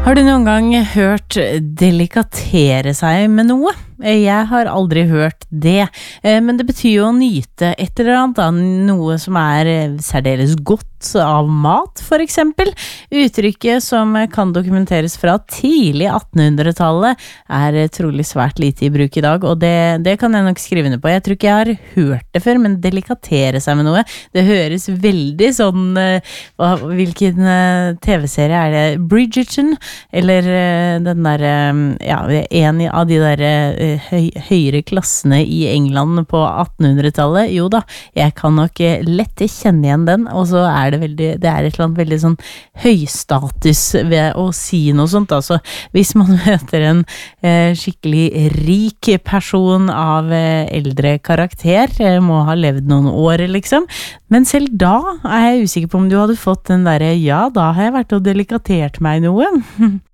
Har du noen gang hørt delikatere seg med noe? Jeg har aldri hørt det, men det betyr jo å nyte et eller annet, da, noe som særdeles godt av mat, for eksempel. Uttrykket som kan dokumenteres fra tidlig 1800-tallet trolig svært lite i bruk i dag, og det kan jeg nok skrive ned på. Jeg tror ikke jeg har hørt det før, men delikatere seg med noe, det høres veldig sånn, hvilken TV-serie det? Bridgerton, eller den der, en av de der høyere klassene i England på 1800-tallet. Jo da, jeg kan nok lett kjenne igjen den, og så det et eller annet veldig sånn høystatus ved å si noe sånt. Altså, hvis man møter en skikkelig rik person av eldre karakter, må ha levd noen år, liksom. Men selv da jeg usikker på om du hadde fått den der, ja, da har jeg vært og delikatert meg noe.